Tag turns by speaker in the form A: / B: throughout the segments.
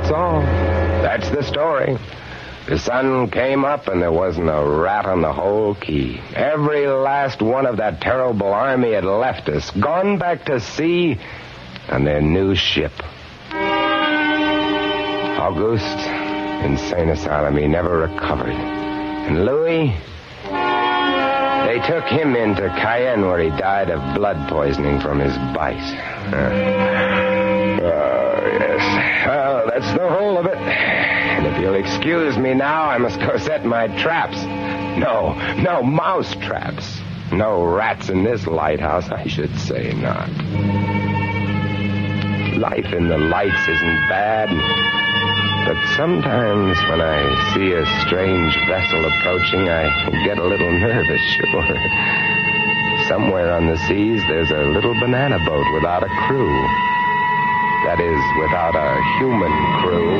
A: That's all. That's the story. The sun came up and there wasn't a rat on the whole key. Every last one of that terrible army had left us, gone back to sea on their new ship. August, insane asylum, he never recovered. And Louis, they took him into Cayenne where he died of blood poisoning from his bite. Yes. Well, that's the whole of it. And if you'll excuse me now, I must go set my traps. No mouse traps. No rats in this lighthouse, I should say not. Life in the lights isn't bad, but sometimes when I see a strange vessel approaching, I get a little nervous, sure. Somewhere on the seas, there's a little banana boat without a crew. That is, without a human crew.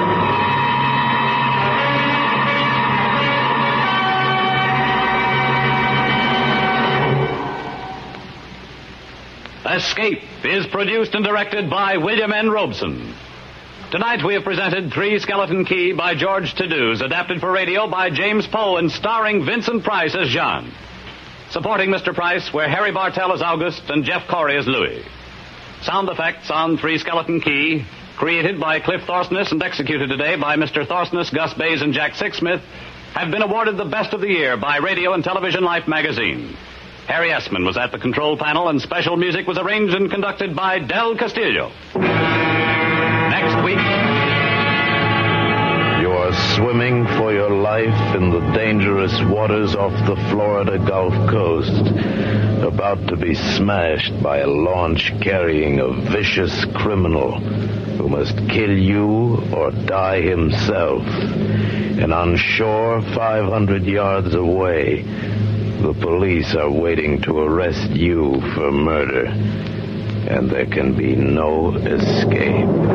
B: Escape is produced and directed by William N. Robeson. Tonight we have presented Three Skeleton Key by George Tadouse, adapted for radio by James Poe and starring Vincent Price as Jean. Supporting Mr. Price were Harry Bartell as August and Jeff Corey as Louis. Sound effects on Three Skeleton Key, created by Cliff Thorsness and executed today by Mr. Thorsness, Gus Bays, and Jack Sixsmith, have been awarded the Best of the Year by Radio and Television Life magazine. Harry Essman was at the control panel, and special music was arranged and conducted by Del Castillo. Next week...
C: You are swimming for your life in the dangerous waters off the Florida Gulf Coast, about to be smashed by a launch carrying a vicious criminal who must kill you or die himself. And on shore, 500 yards away, the police are waiting to arrest you for murder, and there can be no escape.